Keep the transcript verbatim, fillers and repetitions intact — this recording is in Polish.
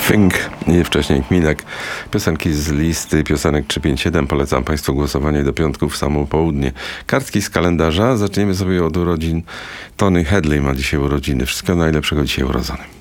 Fink i wcześniej Kminek. Piosenki z listy piosenek trzysta pięćdziesiąt siedem. Polecam Państwu głosowanie do piątku w samo południe. Kartki z kalendarza. Zaczniemy sobie od urodzin. Tony Hadley ma dzisiaj urodziny. Wszystkiego najlepszego dzisiaj urodzony.